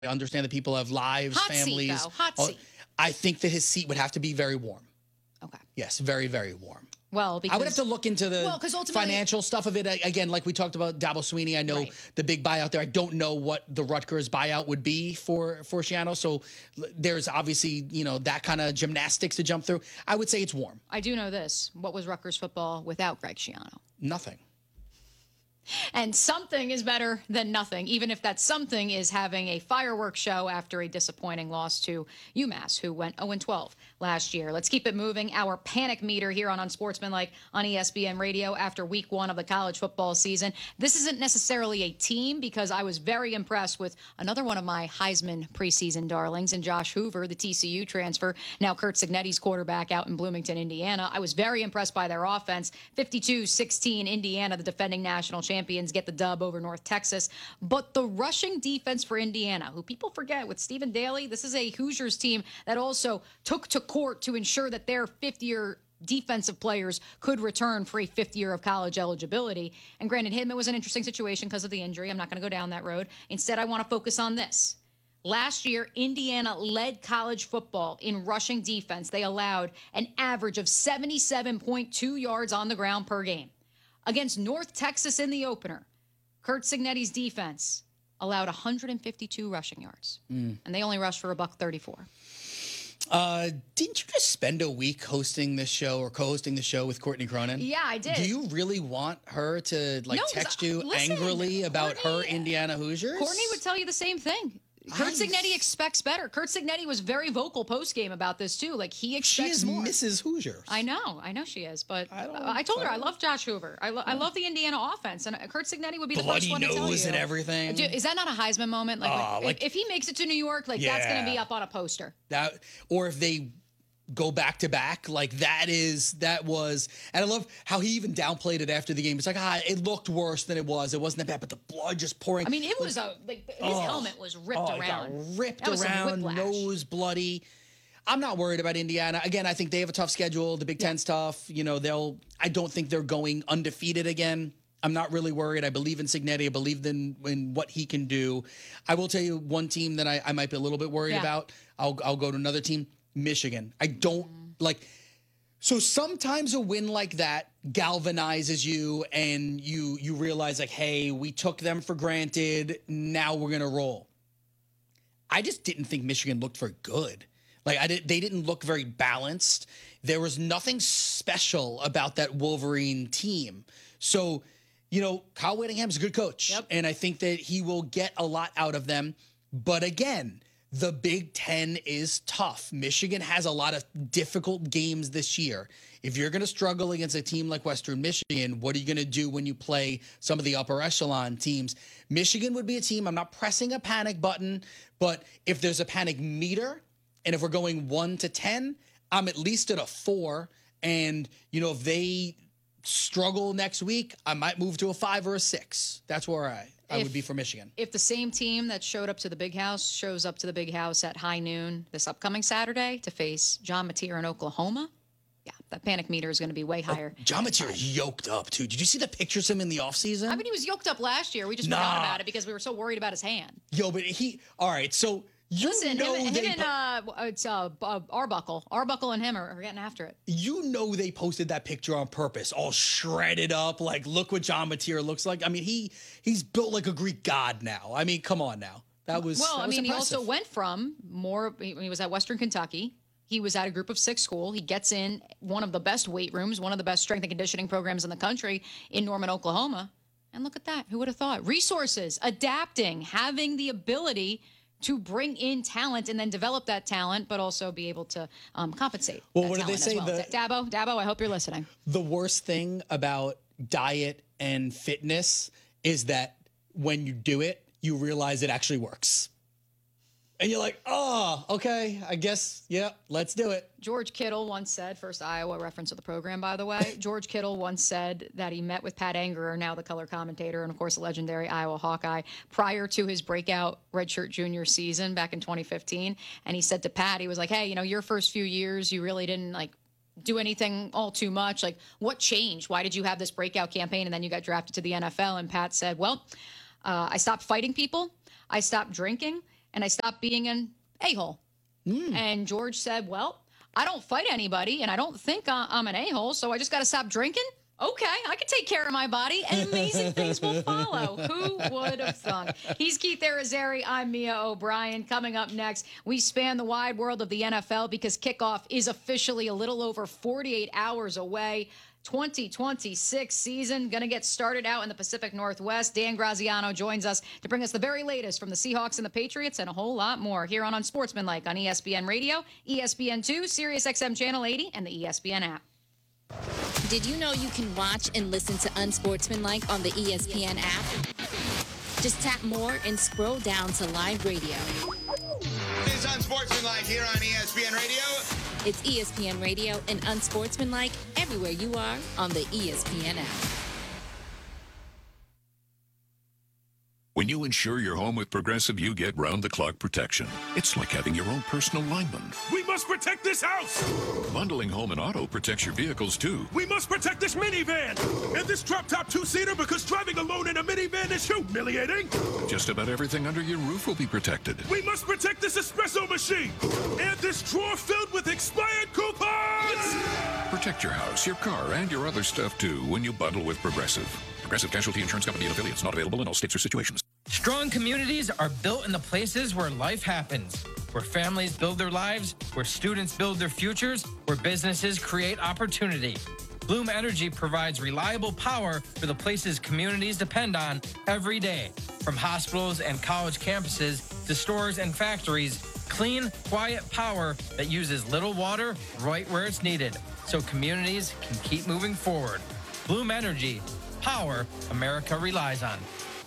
I understand that people have lives, Hot families. seat, though. Hot seat. I think that his seat would have to be very warm. Okay. Yes, very, very warm. Well, because I would have to look into the financial stuff of it. Again, like we talked about Dabo Swinney, I know the big buyout there. I don't know what the Rutgers buyout would be for Schiano. So there's obviously, that kind of gymnastics to jump through. I would say it's warm. I do know this. What was Rutgers football without Greg Schiano? Nothing. And something is better than nothing, even if that something is having a fireworks show after a disappointing loss to UMass, who went 0-12 last year. Let's keep it moving. Our panic meter here on Unsportsmanlike on ESPN Radio after week 1 of the college football season. This isn't necessarily a team, because I was very impressed with another one of my Heisman preseason darlings in Josh Hoover, the TCU transfer, now Curt Cignetti's quarterback out in Bloomington, Indiana. I was very impressed by their offense. 52-16 Indiana, the defending national champions, get the dub over North Texas. But the rushing defense for Indiana, who people forget with Stephen Daly, this is a Hoosiers team that also took to court to ensure that their fifth-year defensive players could return for a fifth year of college eligibility. And granted, him, it was an interesting situation because of the injury. I'm not going to go down that road. Instead, I want to focus on this. Last year, Indiana led college football in rushing defense. They allowed an average of 77.2 yards on the ground per game. Against North Texas in the opener, Curt Cignetti's defense allowed 152 rushing yards, and they only rushed for $134. Didn't you just spend a week hosting this show or co-hosting the show with Courtney Cronin? Yeah, I did. Do you really want her to text you angrily about her Indiana Hoosiers? Courtney would tell you the same thing. Curt Cignetti expects better. Curt Cignetti was very vocal post-game about this, too. He expects more. She is Mrs. Hoosiers. I know she is. But I told her I love Josh Hoover. I love the Indiana offense. And Curt Cignetti would be the first one to tell you. Bloody nose and everything. Is that not a Heisman moment? If he makes it to New York, that's going to be up on a poster. Or if they go back to back, that was, and I love how he even downplayed it after the game. It's it looked worse than it was. It wasn't that bad, but the blood just pouring. I mean, it was his helmet was ripped around. Got ripped around, nose bloody. I'm not worried about Indiana. Again, I think they have a tough schedule. The Big Ten's tough. I don't think they're going undefeated again. I'm not really worried. I believe in Cignetti. I believe in what he can do. I will tell you one team that I might be a little bit worried about. I'll go to another team. Michigan. I don't so sometimes a win like that galvanizes you and you realize hey, we took them for granted. Now we're going to roll. I just didn't think Michigan looked very good. They didn't look very balanced. There was nothing special about that Wolverine team. So, Kyle Whittingham's a good coach. Yep. And I think that he will get a lot out of them. But again, the Big Ten is tough. Michigan has a lot of difficult games this year. If you're going to struggle against a team like Western Michigan, what are you going to do when you play some of the upper echelon teams? Michigan would be a team. I'm not pressing a panic button, but if there's a panic meter, and if we're going 1 to 10, I'm at least at a 4. And, if they struggle next week, I might move to a 5 or a 6. That's where I would be for Michigan. If the same team that showed up to the Big House shows up to the Big House at high noon this upcoming Saturday to face John Mateer in Oklahoma, that panic meter is going to be way higher. John Mateer is yoked up, too. Did you see the pictures of him in the offseason? I mean, he was yoked up last year. We just forgot about it because we were so worried about his hand. But all right, so Listen, Arbuckle and him are getting after it. They posted that picture on purpose, all shredded up. Look what John Mateer looks like. I mean, he's built like a Greek god now. I mean, come on now. That was impressive. He also went from he was at Western Kentucky. He was at a group of 6 school. He gets in one of the best weight rooms, one of the best strength and conditioning programs in the country in Norman, Oklahoma. And look at that. Who would have thought? Resources, adapting, having the ability to bring in talent and then develop that talent, but also be able to compensate. Well, what did they say? Dabo, I hope you're listening. The worst thing about diet and fitness is that when you do it, you realize it actually works. And you're like, oh, okay, I guess, let's do it. George Kittle once said, first Iowa reference of the program, by the way, George Kittle once said that he met with Pat Angerer, now the color commentator, and of course, the legendary Iowa Hawkeye, prior to his breakout redshirt junior season back in 2015. And he said to Pat, he was like, hey, your first few years, you really didn't do anything all too much. What changed? Why did you have this breakout campaign? And then you got drafted to the NFL. And Pat said, well, I stopped fighting people. I stopped drinking. and I stopped being an a-hole. And George said, well, I don't fight anybody, and I don't think I'm an a-hole, so I just got to stop drinking? Okay, I can take care of my body, and amazing things will follow. Who would have thunk? He's Keith Arizari. I'm Mia O'Brien. Coming up next, we span the wide world of the NFL because kickoff is officially a little over 48 hours away. 2026 season going to get started out in the Pacific Northwest. Dan Graziano joins us to bring us the very latest from the Seahawks and the Patriots and a whole lot more here on Unsportsmanlike on ESPN Radio, ESPN2, Sirius XM Channel 80, and the ESPN app. Did you know you can watch and listen to Unsportsmanlike on the ESPN app? Just tap more and scroll down to live radio. It's Unsportsmanlike here on ESPN Radio. It's ESPN Radio and Unsportsmanlike everywhere you are on the ESPN app. When you insure your home with Progressive, you get round-the-clock protection. It's like having your own personal lineman. We must protect this house! Bundling home and auto protects your vehicles, too. We must protect this minivan! And this drop-top two-seater because driving alone in a minivan is humiliating! Just about everything under your roof will be protected. We must protect this espresso machine! And this drawer filled with expired coupons! Protect your house, your car, and your other stuff, too, when you bundle with Progressive. Progressive Casualty Insurance Company and affiliates. Not available in all states or situations. Strong communities are built in the places where life happens, where families build their lives, where students build their futures, where businesses create opportunity. Bloom Energy provides reliable power for the places communities depend on every day. From hospitals and college campuses to stores and factories, clean, quiet power that uses little water right where it's needed, so communities can keep moving forward. Bloom Energy, power America relies on.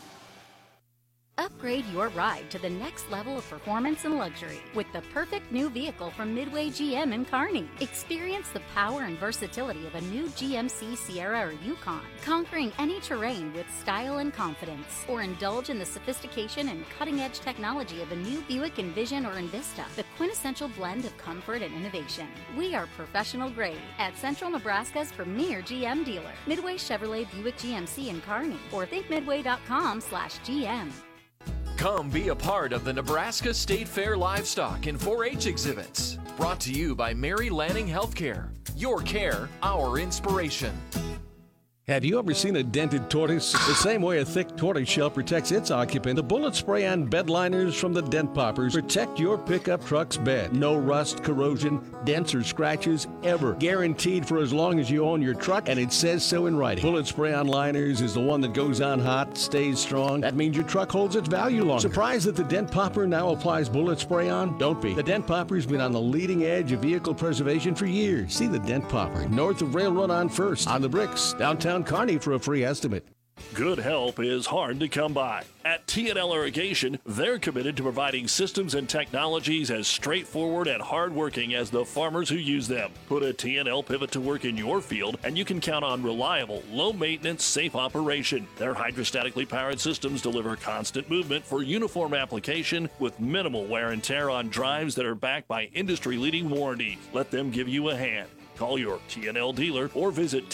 Upgrade your ride to the next level of performance and luxury with the perfect new vehicle from Midway GM in Kearney. Experience the power and versatility of a new GMC Sierra or Yukon, conquering any terrain with style and confidence. Or indulge in the sophistication and cutting-edge technology of a new Buick Envision or Envista, the quintessential blend of comfort and innovation. We are professional grade at Central Nebraska's premier GM dealer, Midway Chevrolet Buick GMC in Kearney, or thinkmidway.com/GM. Come be a part of the Nebraska State Fair Livestock and 4-H exhibits. Brought to you by Mary Lanning Healthcare. Your care, our inspiration. Have you ever seen a dented tortoise? The same way a thick tortoise shell protects its occupant, the bullet spray on bed liners from the Dent Poppers protect your pickup truck's bed. No rust, corrosion, dents, or scratches ever. Guaranteed for as long as you own your truck, and it says so in writing. Bullet spray on liners is the one that goes on hot, stays strong. That means your truck holds its value longer. Surprised that the Dent Popper now applies bullet spray on? Don't be. The Dent Popper's been on the leading edge of vehicle preservation for years. See the Dent Popper north of Railroad on First, on the Bricks, downtown Kearney for a free estimate. Good help is hard to come by. At T&L Irrigation, they're committed to providing systems and technologies as straightforward and hardworking as the farmers who use them. Put a T&L pivot to work in your field, and you can count on reliable, low-maintenance, safe operation. Their hydrostatically powered systems deliver constant movement for uniform application with minimal wear and tear on drives that are backed by industry-leading warranties. Let them give you a hand. Call your T&L dealer or visit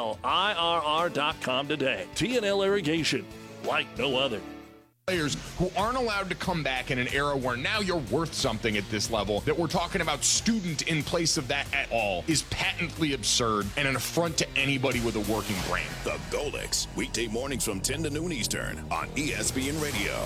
TLIRR.com today. T&L Irrigation, like no other. Players who aren't allowed to come back in an era where now you're worth something at this level, that we're talking about student in place of that at all, is patently absurd and an affront to anybody with a working brain. The Golix, weekday mornings from 10 to noon Eastern on ESPN Radio.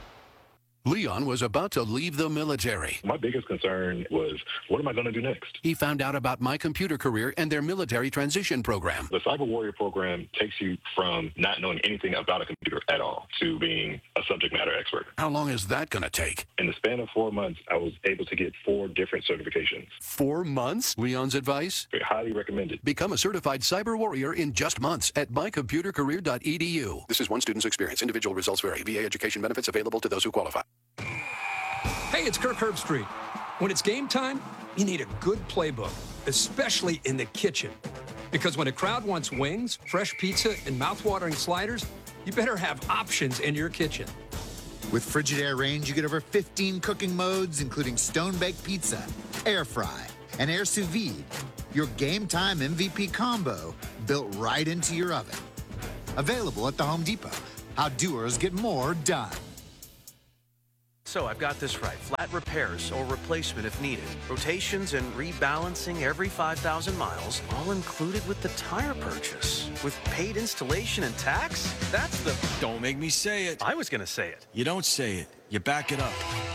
Leon was about to leave the military. My biggest concern was, what am I going to do next? He found out about My Computer Career and their military transition program. The Cyber Warrior program takes you from not knowing anything about a computer at all to being a subject matter expert. How long is that going to take? In the span of 4 months, I was able to get 4 different certifications. 4 months? Leon's advice? Highly recommended. Become a certified cyber warrior in just months at mycomputercareer.edu. This is one student's experience. Individual results vary. VA education benefits available to those who qualify. Hey, it's Kirk Herbstreit. When it's game time, you need a good playbook, especially in the kitchen. Because when a crowd wants wings, fresh pizza, and mouth-watering sliders, you better have options in your kitchen. With Frigidaire Range, you get over 15 cooking modes, including stone-baked pizza, air fry, and air sous vide. Your game time MVP combo built right into your oven. Available at the Home Depot. How doers get more done. So I've got this right. Flat repairs or replacement if needed. Rotations and rebalancing every 5,000 miles, all included with the tire purchase. With paid installation and tax? That's the... Don't make me say it. I was going to say it. You don't say it. You back it up.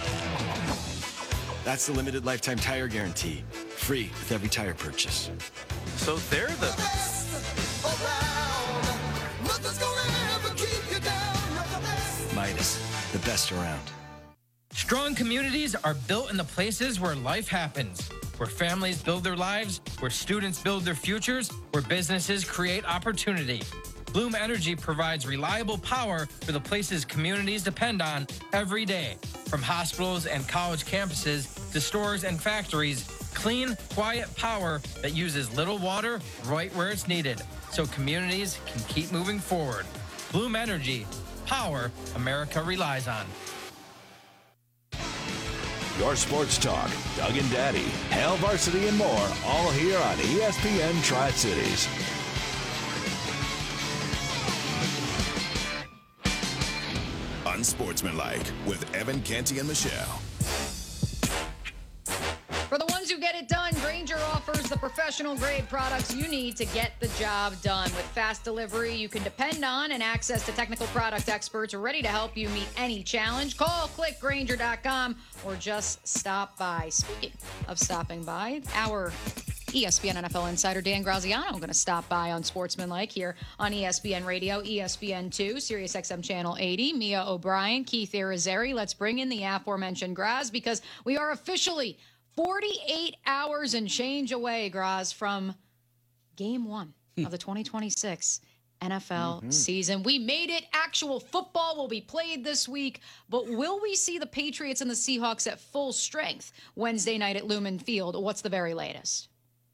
That's the limited lifetime tire guarantee. Free with every tire purchase. So they're the... Midas, the best around. Strong communities are built in the places where life happens, where families build their lives, where students build their futures, where businesses create opportunity. Bloom Energy provides reliable power for the places communities depend on every day. From hospitals and college campuses to stores and factories, clean, quiet power that uses little water right where it's needed, so communities can keep moving forward. Bloom Energy, power America relies on. Your sports talk, Doug and Daddy, Hail Varsity, and more, all here on ESPN Tri-Cities. Unsportsmanlike with Evan Canty and Michelle. For the ones who get it done, Grainger offers the professional grade products you need to get the job done. With fast delivery you can depend on and access to technical product experts ready to help you meet any challenge. Call, click Grainger.com, or just stop by. Speaking of stopping by, our ESPN NFL insider Dan Graziano going to stop by on Sportsmanlike here on ESPN Radio, ESPN2, SiriusXM Channel 80. Mia O'Brien, Keith Irizarry. Let's bring in the aforementioned Graz because we are officially 48 hours and change away, Graz, from Game 1 of the 2026 NFL season. We made it. Actual football will be played this week, but will we see the Patriots and the Seahawks at full strength Wednesday night at Lumen Field? What's the very latest?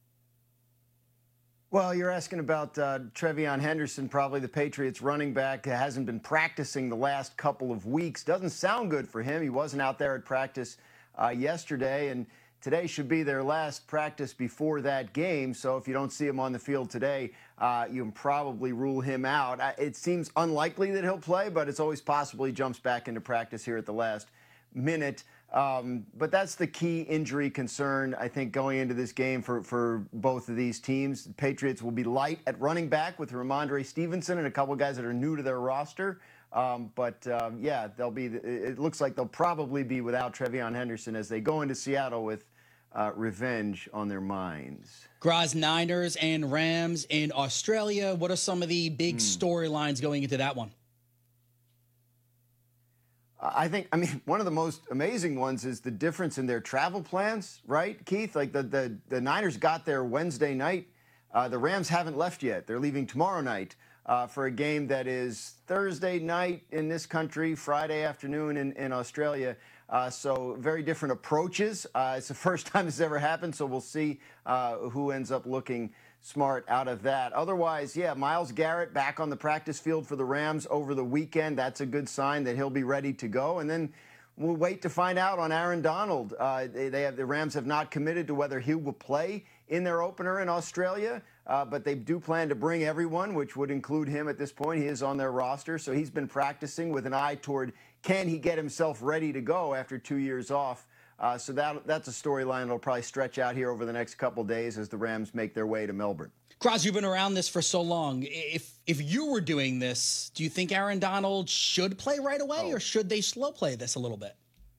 Well, you're asking about Trevion Henderson, probably the Patriots running back, hasn't been practicing the last couple of weeks. Doesn't sound good for him. He wasn't out there at practice yesterday, and today should be their last practice before that game. So if you don't see him on the field today, you can probably rule him out. It seems unlikely that he'll play, but it's always possible he jumps back into practice here at the last minute. But that's the key injury concern, I think, going into this game for both of these teams. The Patriots will be light at running back with Ramondre Stevenson and a couple of guys that are new to their roster. Yeah, they'll be. It looks like they'll probably be without Trevion Henderson as they go into Seattle with revenge on their minds. Graz, Niners and Rams in Australia. What are some of the big storylines going into that one? I mean, one of the most amazing ones is the difference in their travel plans, right, Keith? Like the Niners got there Wednesday night. The Rams haven't left yet. They're leaving tomorrow night for a game that is Thursday night in this country, Friday afternoon in Australia. So very different approaches. It's the first time this ever happened, so we'll see who ends up looking smart out of that. Otherwise, yeah, Myles Garrett back on the practice field for the Rams over the weekend. That's a good sign that he'll be ready to go. And then we'll wait to find out on Aaron Donald. The Rams have not committed to whether he will play in their opener in Australia, but they do plan to bring everyone, which would include him at this point. He is on their roster, so he's been practicing with an eye toward can he get himself ready to go after 2 years off. So that's a storyline that'll probably stretch out here over the next couple days as the Rams make their way to Melbourne. Graz, you've been around this for so long. If you were doing this, do you think Aaron Donald should play right away, or should they slow play this a little bit?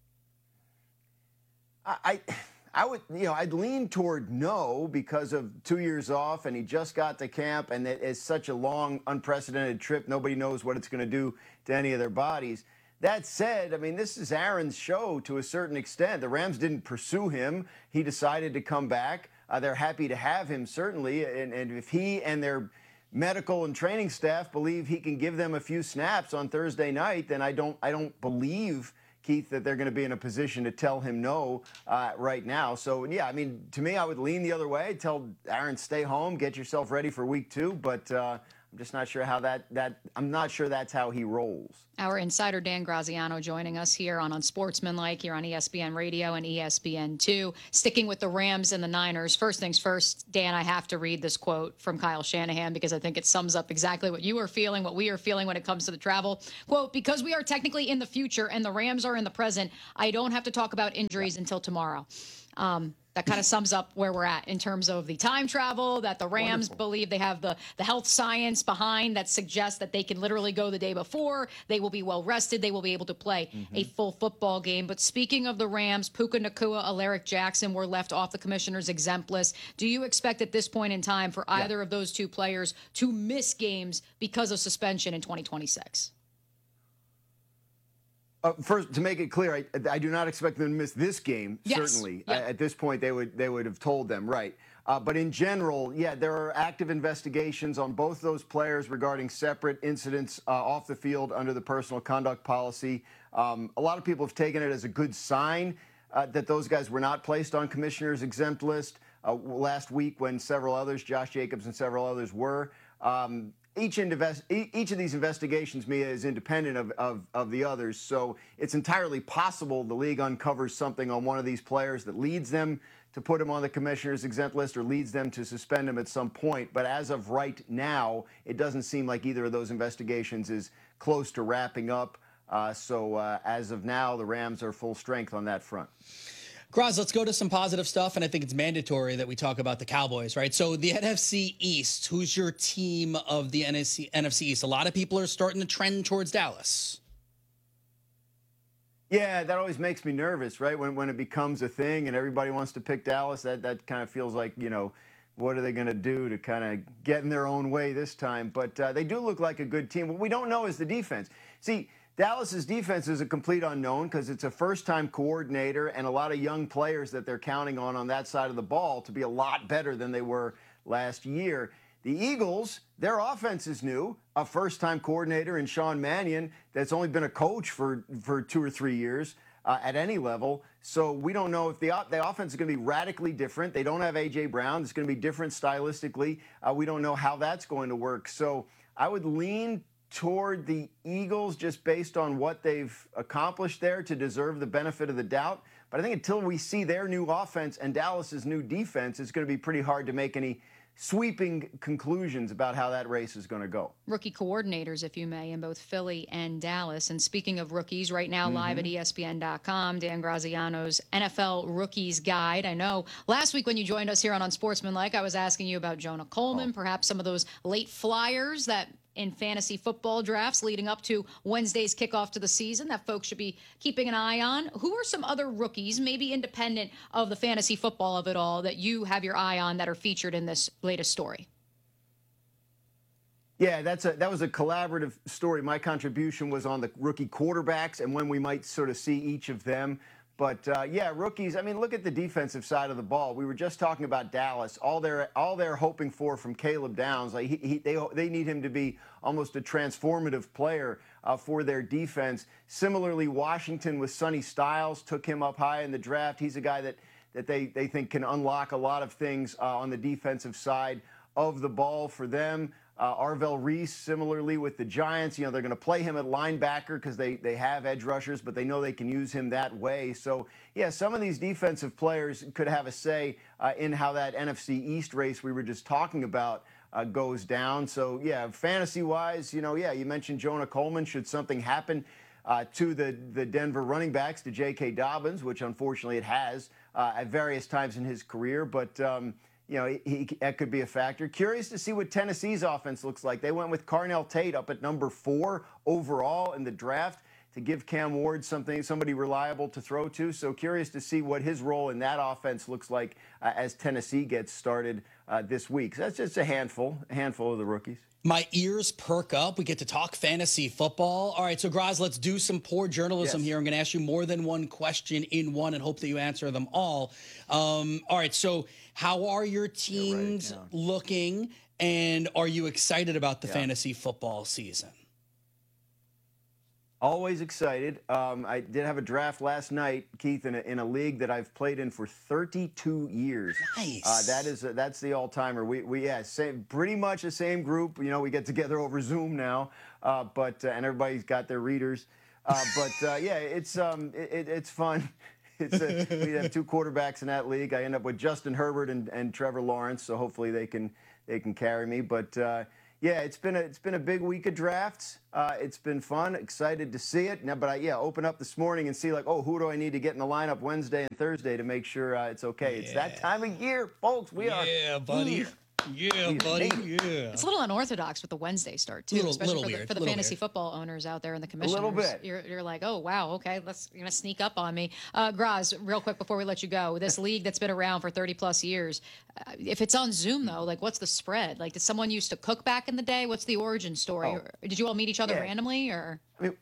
I would, I'd lean toward no because of 2 years off, and he just got to camp, and it's such a long, unprecedented trip. Nobody knows what it's going to do to any of their bodies. That said, I mean, this is Aaron's show to a certain extent. The Rams didn't pursue him. He decided to come back. They're happy to have him, certainly. And if he and their medical and training staff believe he can give them a few snaps on Thursday night, then I don't believe, Keith, that they're going to be in a position to tell him no right now. So, yeah, I mean, to me, I would lean the other way. Tell Aaron, stay home, get yourself ready for week 2. But I'm just not sure how I'm not sure that's how he rolls. Our insider Dan Graziano joining us here on Unsportsmanlike here on ESPN Radio and ESPN2. Sticking with the Rams and the Niners. First things first, Dan, I have to read this quote from Kyle Shanahan because I think it sums up exactly what you are feeling, what we are feeling when it comes to the travel. Quote, because we are technically in the future and the Rams are in the present, I don't have to talk about injuries until tomorrow. That kind of sums up where we're at in terms of the time travel, that the Rams believe they have the health science behind that suggests that they can literally go the day before. They will be well rested. They will be able to play a full football game. But speaking of the Rams, Puka Nacua, Alaric Jackson were left off the commissioner's exempt list. Do you expect at this point in time for either of those two players to miss games because of suspension in 2026? First, to make it clear, I do not expect them to miss this game. Yes. Certainly, Yep. At this point, they would have told them, right? But in general, yeah, there are active investigations on both those players regarding separate incidents off the field under the personal conduct policy. A lot of people have taken it as a good sign that those guys were not placed on commissioner's exempt list last week when several others, Josh Jacobs and several others, were. Each of these investigations, Mia, is independent of the others, so it's entirely possible the league uncovers something on one of these players that leads them to put him on the commissioner's exempt list or leads them to suspend him at some point. But as of right now, it doesn't seem like either of those investigations is close to wrapping up. So as of now, the Rams are full strength on that front. Graz, let's go to some positive stuff, and I think it's mandatory that we talk about the Cowboys, right? So the NFC East, who's your team of the NFC East? A lot of people are starting to trend towards Dallas. Yeah, that always makes me nervous, right? When it becomes a thing and everybody wants to pick Dallas, that kind of feels like, what are they going to do to kind of get in their own way this time? But they do look like a good team. What we don't know is the defense. See, Dallas's defense is a complete unknown because it's a first-time coordinator and a lot of young players that they're counting on that side of the ball to be a lot better than they were last year. The Eagles, their offense is new, a first-time coordinator in Sean Mannion that's only been a coach for 2 or 3 years at any level. So we don't know if the offense is going to be radically different. They don't have A.J. Brown. It's going to be different stylistically. We don't know how that's going to work. So I would lean toward the Eagles just based on what they've accomplished there to deserve the benefit of the doubt. But I think until we see their new offense and Dallas's new defense, it's going to be pretty hard to make any sweeping conclusions about how that race is going to go. Rookie coordinators, if you may, in both Philly and Dallas. And speaking of rookies, right now live at ESPN.com, Dan Graziano's NFL Rookies Guide. I know last week when you joined us here on Unsportsmanlike, I was asking you about Jonah Coleman, perhaps some of those late flyers that in fantasy football drafts leading up to Wednesday's kickoff to the season that folks should be keeping an eye on. Who are some other rookies, maybe independent of the fantasy football of it all, that you have your eye on that are featured in this latest story? Yeah, that was a collaborative story. My contribution was on the rookie quarterbacks and when we might sort of see each of them. But yeah, rookies. I mean, look at the defensive side of the ball. We were just talking about Dallas. All they're hoping for from Caleb Downs, like they need him to be almost a transformative player for their defense. Similarly, Washington with Sonny Styles took him up high in the draft. He's a guy that they think can unlock a lot of things on the defensive side of the ball for them. Arvell Reese, similarly with the Giants, they're going to play him at linebacker because they have edge rushers, but they know they can use him that way. So, yeah, some of these defensive players could have a say in how that NFC East race we were just talking about goes down. So, yeah, fantasy-wise, you mentioned Jonah Coleman. Should something happen to the Denver running backs, to J.K. Dobbins, which unfortunately it has at various times in his career, but that could be a factor. Curious to see what Tennessee's offense looks like. They went with Carnell Tate up at number 4 overall in the draft to give Cam Ward somebody reliable to throw to. So curious to see what his role in that offense looks like as Tennessee gets started this week. So that's just a handful of the rookies. My ears perk up. We get to talk fantasy football. All right, so Graz, let's do some poor journalism here. I'm going to ask you more than one question in one and hope that you answer them all. All right, so how are your teams looking, and are you excited about the fantasy football season? Always excited. I did have a draft last night, Keith, in a league that I've played in for 32 years. Nice. That's the all-timer. Pretty much the same group. You know, we get together over Zoom now, and everybody's got their readers. It's fun. We have 2 quarterbacks in that league. I end up with Justin Herbert and Trevor Lawrence, so hopefully they can carry me. But it's been a big week of drafts. It's been fun. Excited to see it. Now, open up this morning and see who do I need to get in the lineup Wednesday and Thursday to make sure it's okay. Yeah. It's that time of year, folks. Yeah, buddy. Yeah, buddy. Yeah. It's a little unorthodox with the Wednesday start too, especially for the fantasy football owners out there and the commissioners. A little bit. You're like, oh wow, okay, you're gonna sneak up on me. Graz, real quick before we let you go, this league that's been around for 30+ years, if it's on Zoom though, what's the spread? Did someone used to cook back in the day? What's the origin story? Oh. Did you all meet each other randomly, or? I mean,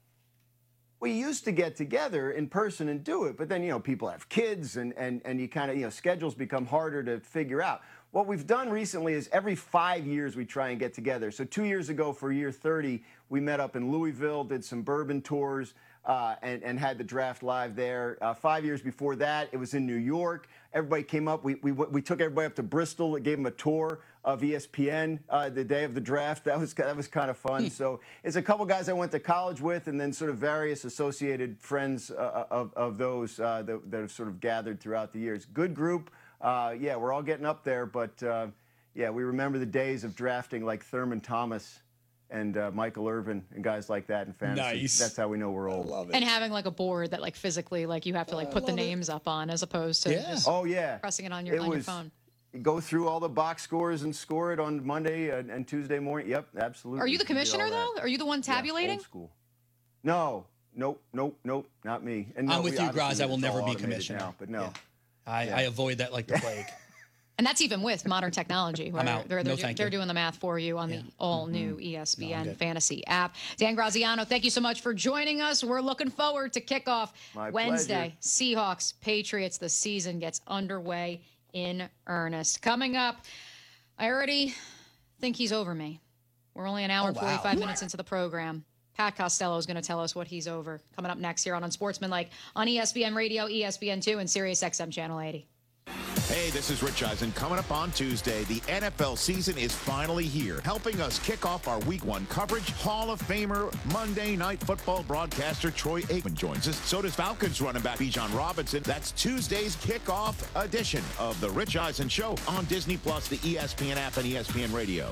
we used to get together in person and do it, but then people have kids and you kind of schedules become harder to figure out. What we've done recently is every 5 years we try and get together. So 2 years ago for year 30, we met up in Louisville, did some bourbon tours, and had the draft live there. 5 years before that, it was in New York. Everybody came up. We took everybody up to Bristol and gave them a tour of ESPN the day of the draft. That was kind of fun. So it's a couple guys I went to college with, and then sort of various associated friends of those that have sort of gathered throughout the years. Good group. We're all getting up there, but we remember the days of drafting like Thurman Thomas and Michael Irvin and guys like that in fantasy. Nice. That's how we know we're old. I love it. And having a board that physically you have to put the names up on, as opposed to just pressing it on your phone. Go through all the box scores and score it on Monday and Tuesday morning. Yep, absolutely. Are you the commissioner though? Are you the one tabulating? Old school. No, nope, not me. And I'm with you, Graz. I will never be commissioner. Now, but no. Yeah. I avoid that like the plague. And that's even with modern technology. I'm out. They're Thank you. They're doing the math for you on the all-new ESPN Fantasy app. Dan Graziano, thank you so much for joining us. We're looking forward to kickoff Wednesday. Pleasure. Seahawks, Patriots. The season gets underway in earnest. Coming up, I already think he's over me. We're only an hour and 45 minutes into the program. Pat Costello is going to tell us what he's over. Coming up next here on Unsportsmanlike on ESPN Radio, ESPN2, and SiriusXM Channel 80. Hey, this is Rich Eisen. Coming up on Tuesday, the NFL season is finally here. Helping us kick off our Week 1 coverage, Hall of Famer, Monday Night Football broadcaster Troy Aikman joins us. So does Falcons running back Bijan Robinson. That's Tuesday's kickoff edition of the Rich Eisen Show on Disney+, the ESPN app, and ESPN Radio.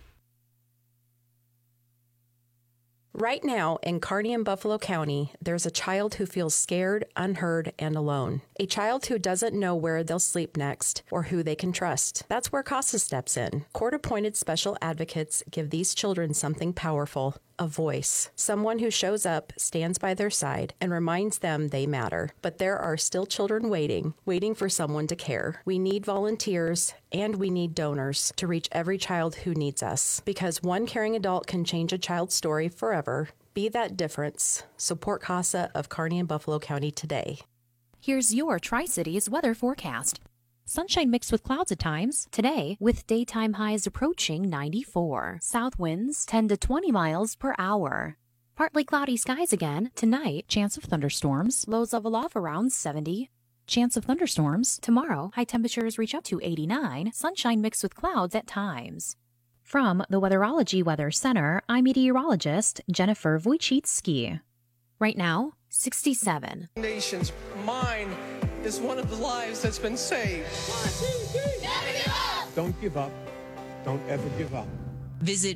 Right now, in Kearney and Buffalo County, there's a child who feels scared, unheard, and alone. A child who doesn't know where they'll sleep next or who they can trust. That's where CASA steps in. Court-appointed special advocates give these children something powerful, a voice. Someone who shows up, stands by their side, and reminds them they matter. But there are still children waiting for someone to care. We need volunteers, and we need donors to reach every child who needs us. Because one caring adult can change a child's story forever. Be that difference. Support CASA of Kearney and Buffalo County today. Here's your Tri-Cities weather forecast. Sunshine mixed with clouds at times. Today, with daytime highs approaching 94. South winds 10 to 20 miles per hour. Partly cloudy skies again. Tonight, chance of thunderstorms. Lows level off around 70. Chance of thunderstorms. Tomorrow, high temperatures reach up to 89. Sunshine mixed with clouds at times. From the Weatherology Weather Center, I'm meteorologist Jennifer Wojcicki. Right now, 67. Nation's mind is one of the lives that's been saved. Never give up. Don't give up. Don't ever give up. Visit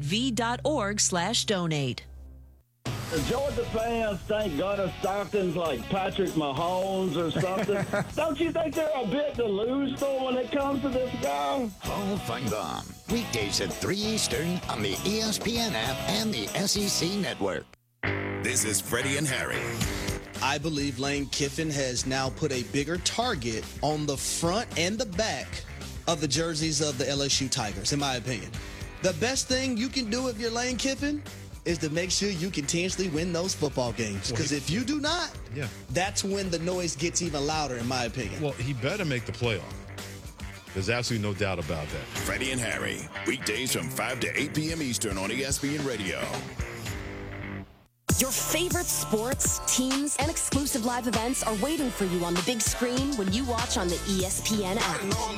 v.org/donate. The Georgia fans think Gunnar Stockton's like Patrick Mahomes or something. Don't you think they're a bit delusional when it comes to this guy? Hall of Fame Bomb. Weekdays at 3 Eastern on the ESPN app and the SEC Network. This is Freddie and Harry. I believe Lane Kiffin has now put a bigger target on the front and the back of the jerseys of the LSU Tigers, in my opinion. The best thing you can do if you're Lane Kiffin is to make sure you continuously win those football games. Because if you do not, that's when the noise gets even louder, in my opinion. Well, he better make the playoff. There's absolutely no doubt about that. Freddie and Harry, weekdays from 5 to 8 p.m. Eastern on ESPN Radio. Your favorite sports, teams, and exclusive live events are waiting for you on the big screen when you watch on the ESPN app.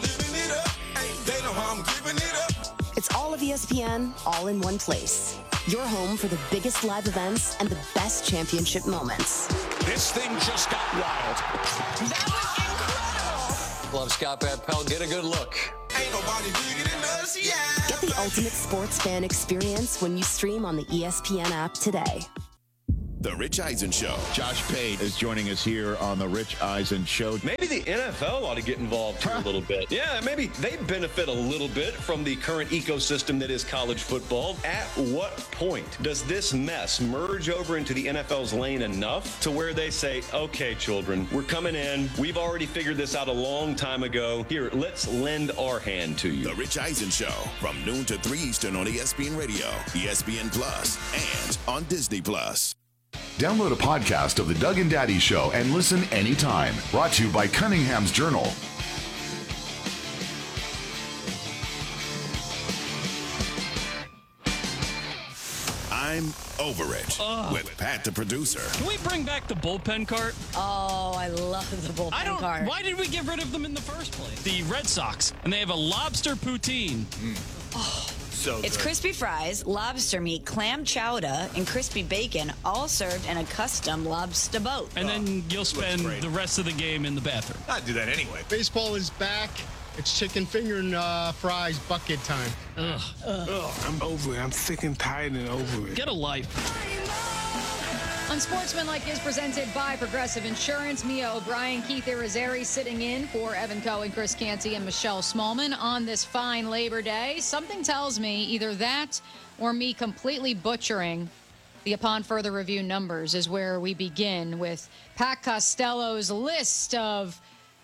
It's all of ESPN, all in one place. Your home for the biggest live events and the best championship moments. This thing just got wild. That was incredible! Love Scott Van Pelt. Get a good look. Ain't nobody bigger than us, yeah! Get the ultimate sports fan experience when you stream on the ESPN app today. The Rich Eisen Show. Josh Pate is joining us here on The Rich Eisen Show. Maybe the NFL ought to get involved here a little bit. Yeah, maybe they benefit a little bit from the current ecosystem that is college football. At what point does this mess merge over into the NFL's lane enough to where they say, okay, children, we're coming in. We've already figured this out a long time ago. Here, let's lend our hand to you. The Rich Eisen Show from noon to 3 Eastern on ESPN Radio, ESPN Plus, and on Disney Plus. Download a podcast of The Doug and Daddy Show and listen anytime. Brought to you by Cunningham's Journal. I'm Over It with Pat the producer. Can we bring back the bullpen cart? Oh, I love the bullpen cart. Why did we get rid of them in the first place? The Red Sox, and they have a lobster poutine. Oh. So it's crispy fries, lobster meat, clam chowder, and crispy bacon, all served in a custom lobster boat. And then you'll spend the rest of the game in the bathroom. I'd do that anyway. Baseball is back. It's chicken finger and fries bucket time. Ugh. I'm over it. I'm sick and tired and over it. Get a life. Unsportsmanlike is presented by Progressive Insurance. Mia O'Brien, Keith Irizarry sitting in for Evan Cohen, Chris Canty, and Michelle Smallman on this fine Labor Day. Something tells me either that or me completely butchering the upon further review numbers is where we begin with Pat Costello's list of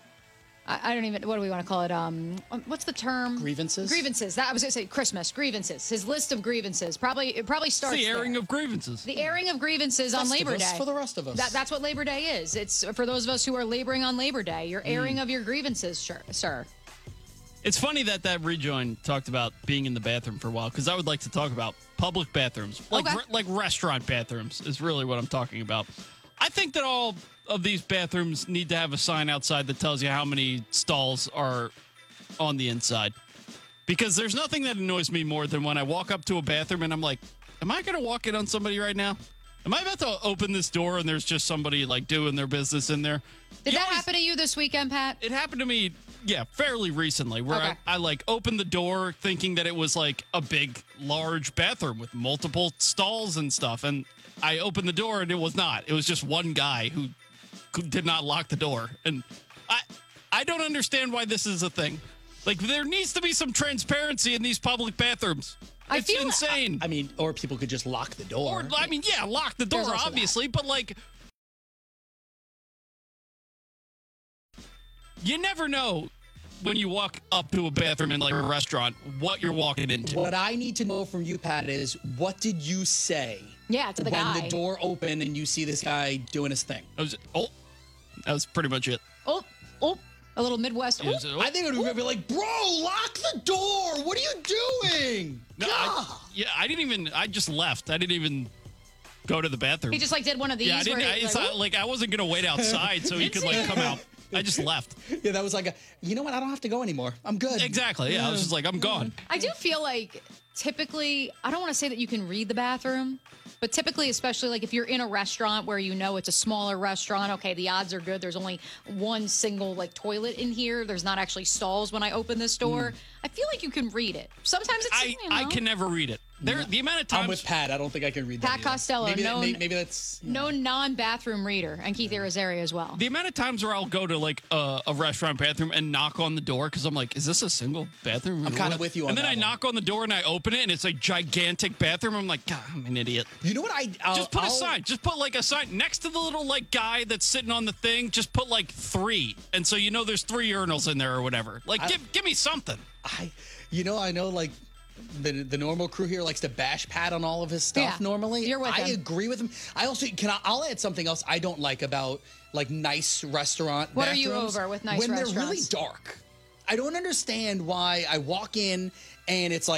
I don't even, what do we want to call it? What's the term? Grievances? Grievances. That I was going to say Christmas. Grievances. His list of grievances. It probably starts the airing there. of grievances. The airing of grievances on Labor Day. For the rest of us. That's what Labor Day is. It's for those of us who are laboring on Labor Day. Your airing of your grievances, sir. It's funny that rejoin talked about being in the bathroom for a while, because I would like to talk about public bathrooms. Like restaurant bathrooms is really what I'm talking about. I think that all of these bathrooms need to have a sign outside that tells you how many stalls are on the inside. Because there's nothing that annoys me more than when I walk up to a bathroom and I'm like, am I going to walk in on somebody right now? Am I about to open this door and there's just somebody like doing their business in there? Did that happen to you this weekend, Pat? It happened to me, fairly recently, where I like opened the door thinking that it was like a big, large bathroom with multiple stalls and stuff. And I opened the door and it was not. It was just one guy who did not lock the door. And I don't understand why this is a thing. Like, there needs to be some transparency in these public bathrooms. It's insane. I mean, or people could just lock the door. Or, I mean, lock the door, obviously, but like, you never know when you walk up to a bathroom in like a restaurant what you're walking into. What I need to know from you, Pat, is what did you say? Yeah, to the guy. When the door opened and you see this guy doing his thing. That was pretty much it. Oh, a little Midwest. I think it would be like, bro, lock the door. What are you doing? No, I just left. I didn't even go to the bathroom. He just like did one of these. Yeah, I wasn't going to wait outside so he could like come out. I just left. Yeah, that was like, you know what? I don't have to go anymore. I'm good. Exactly. Yeah, I was just like, I'm gone. I do feel like typically, I don't want to say that you can read the bathroom, but typically, especially like if you're in a restaurant where you know it's a smaller restaurant, okay, the odds are good. There's only one single like toilet in here. There's not actually stalls when I open this door. I feel like you can read it. Sometimes it's, I can never read it. The amount of times I'm with Pat. I don't think I can read that. Pat Costello, maybe that's known non-bathroom reader, and Keith Irizarry as well. The amount of times where I'll go to like a restaurant bathroom and knock on the door because I'm like, is this a single bathroom? I'm kind of with you on that. And then I knock on the door and I open it and it's a gigantic bathroom. I'm like, God, I'm an idiot. You know what? Just put a sign. Just put like a sign next to the little like guy that's sitting on the thing. Just put like 3, and so you know there's 3 urinals in there or whatever. Like, give me something. I know like. The normal crew here likes to bash Pat on all of his stuff normally. You're with him. I agree with him. I also I'll add something else I don't like about like nice restaurant What bathrooms. are you over with nice restaurants? restaurants? When they're really dark. I don't understand why I walk in and it's like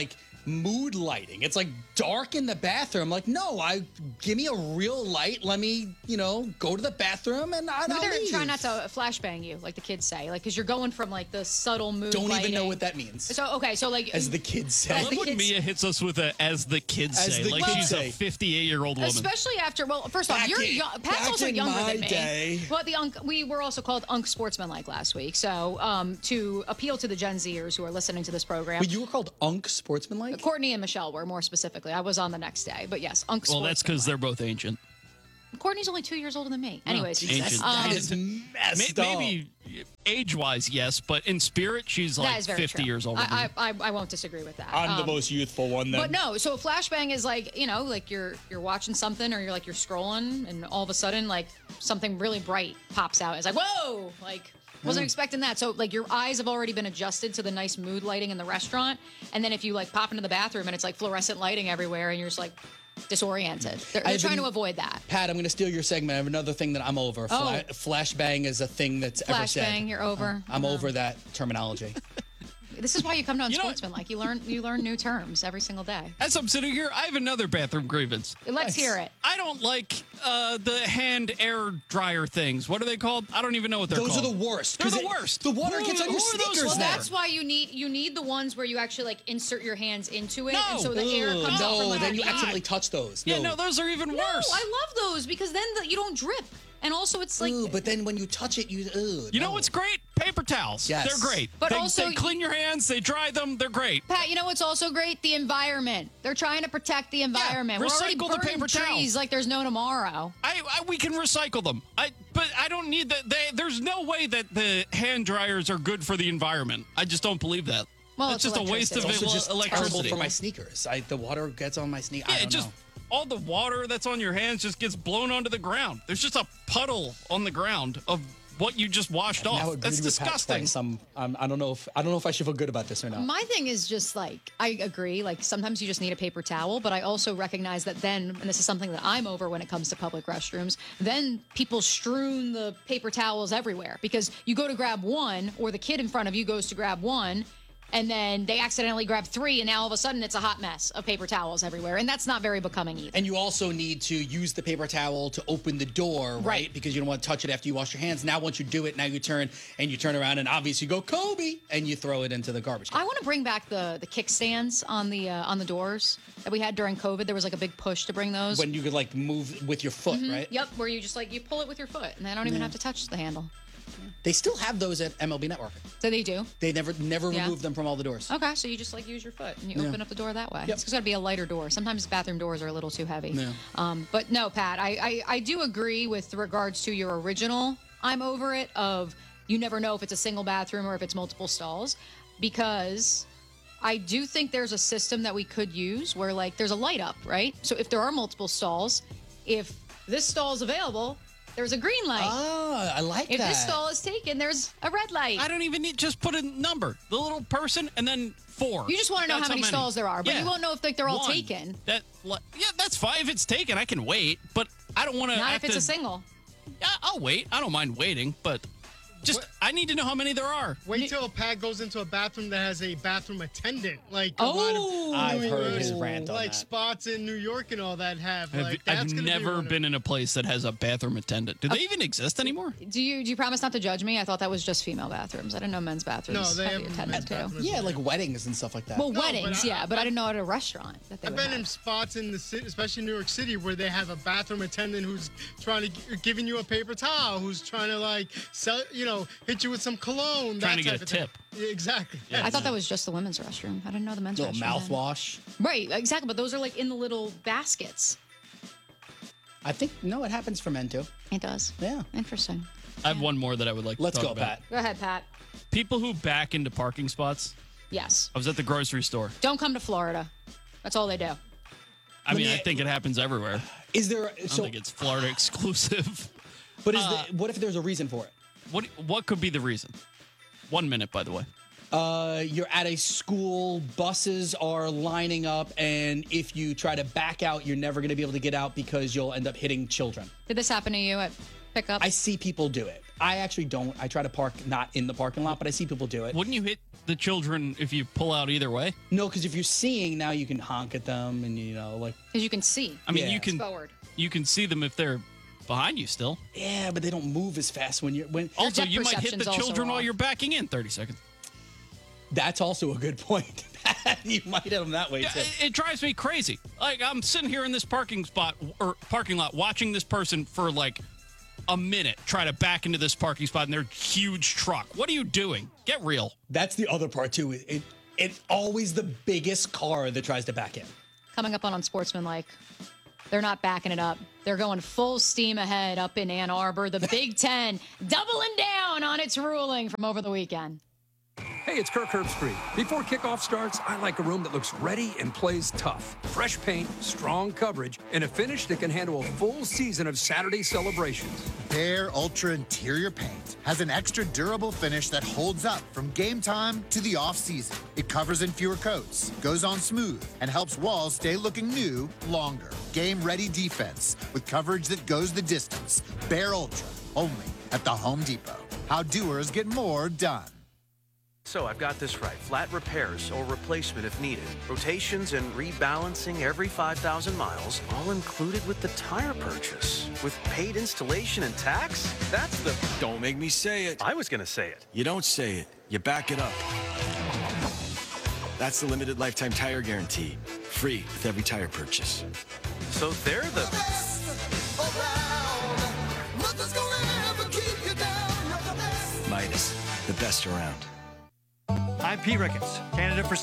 mood lighting. It's like dark in the bathroom. Like, no, give me a real light. Let me, go to the bathroom and I'll leave. Try not to flashbang you, like the kids say, like because you're going from like the subtle mood. Don't lighting. even know what that means. So like as the kids say. I love when Mia hits us with as the kids say, like she's a 58-year-old woman. Especially after, first off, you're young. Pat's also younger than me. Day. Well, we were also called Unk Sportsmanlike last week. So to appeal to the Gen Zers who are listening to this program. But you were called Unk Sportsmanlike? Courtney and Michelle were, more specifically. I was on the next day. But yes, Unk Sportsmanlike. Well, that's because they're both ancient. Courtney's only 2 years older than me. Anyways. That is messed up. Maybe age-wise, yes, but in spirit, she's like 50 years older. I won't disagree with that. I'm the most youthful one then. But no, so a flashbang is like, like you're watching something or you're scrolling and all of a sudden like something really bright pops out. It's like, whoa, like wasn't expecting that. So like your eyes have already been adjusted to the nice mood lighting in the restaurant. And then if you like pop into the bathroom and it's like fluorescent lighting everywhere and you're just like disoriented. They're trying to avoid that. Pat, I'm going to steal your segment. I have another thing that I'm over. Flashbang is a thing that's ever said. Flashbang, you're over. I'm over that terminology. This is why you come to Unsportsmanlike. You learn new terms every single day. As I'm sitting here, I have another bathroom grievance. Let's hear it. I don't like the hand air dryer things. What are they called? I don't even know what they're called. Those are the worst. They're the worst. The water gets on your sneakers. Well, that's why you need the ones where you actually like insert your hands into it, and so the air comes out from then you accidentally touch those. Yeah, no, those are even worse. No, I love those because then you don't drip. And also, it's like. But then when you touch it, you know what's great? Paper towels. Yes. They're great. But they clean your hands, they dry them, they're great. Pat, you know what's also great? The environment. They're trying to protect the environment. Yeah, We're already recycle the burning paper trees towels. like there's no tomorrow. We can recycle them. But I don't need that. There's no way that the hand dryers are good for the environment. I just don't believe that. Well, it's just a waste of it's also just electricity. terrible for my sneakers. The water gets on my sneakers. Yeah, I don't know. All the water that's on your hands just gets blown onto the ground. There's just a puddle on the ground of what you just washed off. That's disgusting. I don't know if I should feel good about this or not. My thing is just like, I agree. Like sometimes you just need a paper towel, but I also recognize that then, and this is something that I'm over when it comes to public restrooms, then people strewn the paper towels everywhere because you go to grab one or the kid in front of you goes to grab one. And then they accidentally grab 3, and now all of a sudden it's a hot mess of paper towels everywhere. And that's not very becoming either. And you also need to use the paper towel to open the door, right? Because you don't want to touch it after you wash your hands. Now, once you do it, now you turn around and obviously you go Kobe, and you throw it into the garbage can. I want to bring back the kickstands on the doors that we had during COVID. There was like a big push to bring those. When you could like move with your foot, right? Yep, where you just like you pull it with your foot, and they don't even have to touch the handle. They still have those at MLB Network. So they do? They never remove them from all the doors. Okay, so you just like use your foot and you open up the door that way. Yep. It's got to be a lighter door. Sometimes bathroom doors are a little too heavy. Yeah. But no, Pat, I do agree with regards to your original I'm over it of you never know if it's a single bathroom or if it's multiple stalls because I do think there's a system that we could use where like there's a light up, right? So if there are multiple stalls, if this stall is available, there's a green light. Oh, I like that. If this that. stall is taken, there's a red light. I don't even need, just put a number. The little person and then 4. You just want to know how many stalls there are, but you won't know if they're all taken. That's fine. If it's taken, I can wait, but I don't want to. Not if it's a single. Yeah, I'll wait. I don't mind waiting, but I need to know how many there are. Wait till Pat goes into a bathroom that has a bathroom attendant. Like I've heard his rant on like that. spots in New York and all that have. I've never been in a place that has a bathroom attendant. Do they even exist anymore? Do you promise not to judge me? I thought that was just female bathrooms. I didn't know men's bathrooms. No, they have have attendants too. Yeah, like weddings and stuff like that. Well, weddings, but I didn't know at a restaurant that they I've would been have. in spots in the city, especially in New York City, where they have a bathroom attendant who's trying to giving you a paper towel, who's trying to like sell, hit you with some cologne. Trying to that get type a of thing. tip. Yeah, exactly. I thought that was just the women's restroom. I didn't know the men's little restroom. mouthwash. Right, exactly. But those are like in the little baskets. I think it happens for men too. It does. Yeah. Interesting. I have one more that I would like to Let's talk go, about. Pat. Go ahead, Pat. People who back into parking spots. Yes. I was at the grocery store. Don't come to Florida. That's all they do. I think it happens everywhere. Is there? I don't think it's Florida exclusive. But what if there's a reason for it? What could be the reason? 1 minute, by the way. You're at a school, buses are lining up, and if you try to back out, you're never going to be able to get out because you'll end up hitting children. Did this happen to you at pickup? I see people do it. I actually don't. I try to park not in the parking lot, but I see people do it. Wouldn't you hit the children if you pull out either way? No, because if you're seeing, now you can honk at them and, Because you can see. I mean, Yeah. you can Forward. you can see them if they're behind you still. Yeah, but they don't move as fast when you're... Also, depth you might hit the perception's also children while off. you're backing in 30 seconds. That's also a good point. You might hit them that way, Yeah, too. it drives me crazy. Like, I'm sitting here in this parking lot watching this person for like a minute try to back into this parking spot in their huge truck. What are you doing? Get real. That's the other part, too. It's always the biggest car that tries to back in. Coming up on Unsportsmanlike, they're not backing it up. They're going full steam ahead up in Ann Arbor. The Big Ten doubling down on its ruling from over the weekend. Hey, it's Kirk Herbstreit. Before kickoff starts, I like a room that looks ready and plays tough. Fresh paint, strong coverage, and a finish that can handle a full season of Saturday celebrations. Behr Ultra Interior Paint has an extra durable finish that holds up from game time to the off-season. It covers in fewer coats, goes on smooth, and helps walls stay looking new longer. Game-ready defense with coverage that goes the distance. Behr Ultra, only at the Home Depot. How doers get more done. So I've got this right. Flat repairs or replacement if needed. Rotations and rebalancing every 5,000 miles, all included with the tire purchase. With paid installation and tax? That's the... Don't make me say it. I was going to say it. You don't say it. You back it up. That's the limited lifetime tire guarantee. Free with every tire purchase. So they're the... Midas, the best around. I'm Pete Ricketts, candidate for